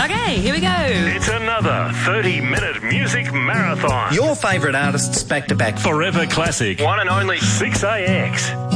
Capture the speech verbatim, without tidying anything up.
Okay, here we go. It's another thirty-minute music marathon. Your favourite artists back to back. Forever Classic. One and only six A X.